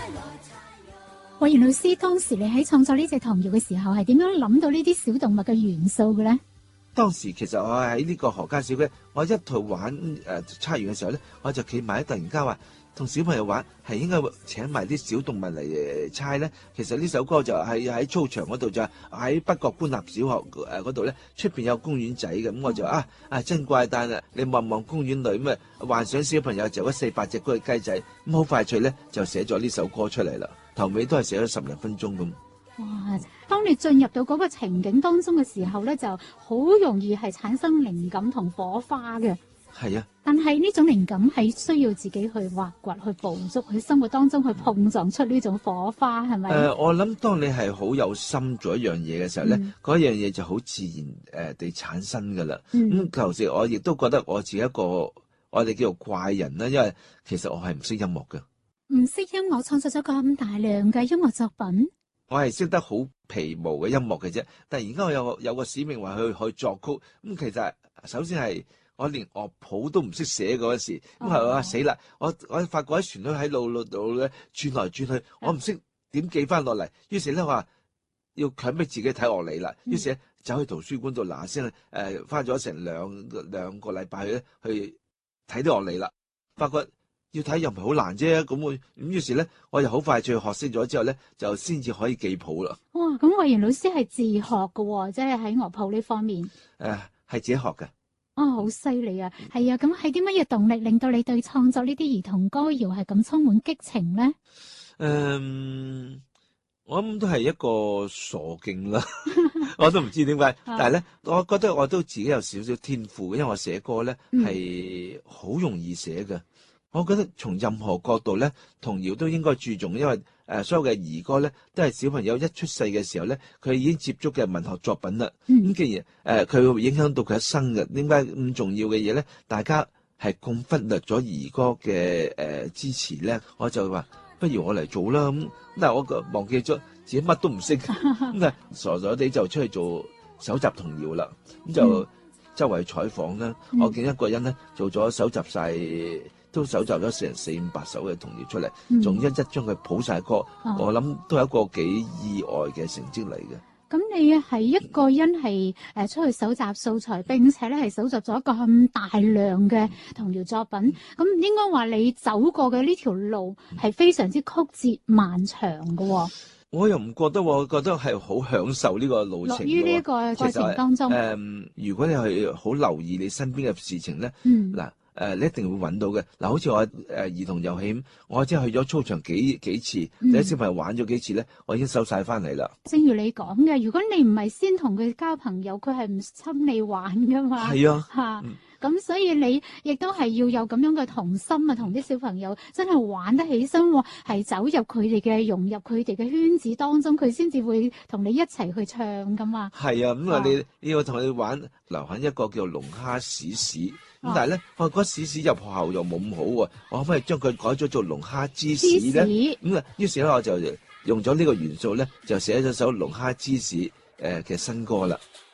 慧賢老師，當時你喺創作呢隻童謠嘅時候，係點樣諗到呢啲小動物嘅元素嘅咧？ 當時其實我喺呢個河間小區，我一同玩猜完嘅時候咧，我就企埋，突然間話同小朋友玩係應該請埋啲小動物嚟猜咧。其實呢首歌就係喺操場嗰度，就喺北角官立小學嗰度咧，出邊有公園仔嘅。咁我就真怪誕啦！你望望公園裏咁啊，幻想小朋友就嗰400隻嗰隻雞仔，咁好快脆咧就寫咗呢首歌出嚟啦。頭尾都係寫咗10零分鐘咁。 哇！當你進入到嗰個情景當中嘅時候咧，就好容易係產生靈感同火花嘅。 係啊， 但係呢種靈感係需要自己去挖掘、去捕捉，喺生活當中去碰撞出呢種火花，係咪？ 我諗當你係好有心做一樣嘢嘅時候咧，嗰樣嘢就好自然地產生㗎啦。咁頭先我亦都覺得我自己一個我哋叫做怪人啦，因為其實我係唔識音樂嘅。唔識音樂創作咗咁大量嘅音樂作品？ 我係識得好皮毛嘅音樂嘅啫，但係而家我有個使命話去作曲。咁其實首先係我連樂譜都唔識寫嗰陣時，咁係話死啦！我發覺喺旋律喺路度咧轉來轉去，我唔識點記翻落嚟。於是咧我話要強迫自己睇樂理啦。於是走去圖書館度嗱聲花咗成兩個禮拜去睇啲樂理啦，發覺要睇又唔係好難啫，咁於是咧，我又好快脆學識咗之後咧，就先至可以記譜啦。 哇！咁慧賢老師係自學嘅喎，即係喺樂譜呢方面。 係自己學嘅。 好犀利啊！係啊，咁係啲乜嘢動力令到你對創作呢啲兒童歌謠係咁充滿激情咧？ 我諗都係一個傻勁啦，我都唔知點解。但係咧，我覺得我都自己有少少天賦，因為我寫歌咧係好容易寫嘅。我覺得從任何角度咧，童謠都應該注重，因為所有嘅兒歌咧，都係小朋友一出世嘅時候咧，佢已經接觸嘅文學作品啦。咁既然佢會影響到佢一生嘅，點解咁重要嘅嘢咧？大家係咁忽略咗兒歌嘅支持咧，我就話不如我嚟做啦。咁但係我忘記咗自己乜都唔識，咁啊傻傻地就出去做搜集童謠啦。咁就周圍採訪啦，我見一個人咧做咗搜集晒。都搜集咗成400-500首嘅童謠出嚟，仲一將佢譜晒歌，我諗都係一個幾意外嘅成績嚟嘅。 咁你係一個人係出去搜集素材，並且咧係搜集咗咁大量嘅童謠作品，咁應該話你走過嘅呢條路係非常之曲折漫長嘅喎。 我又唔覺得，我覺得係好享受呢個路程。落於呢個過程當中， 如果你係好留意你身邊嘅事情咧，嗱。你一定會揾到嘅。嗱，好似我兒童遊戲，我即係去咗操場幾次，啲小朋友玩咗幾次咧，我已經收晒翻嚟啦。 正如你講嘅，如果你唔係先同佢交朋友，佢係唔侵你玩噶嘛。 係啊， 咁所以你亦都係要有咁樣嘅童心啊，同啲小朋友真係玩得起身，係走入佢哋嘅融入佢哋嘅圈子當中，佢先至會同你一齊去唱噶嘛。 係啊，咁你要同佢玩，流行一個叫龍蝦屎屎。咁但係咧，我覺得屎屎入學校又冇咁好喎，我可唔可以將佢改咗做龍蝦芝士咧？咁於是咧我就用咗呢個元素咧，就寫咗首龍蝦芝士嘅新歌啦。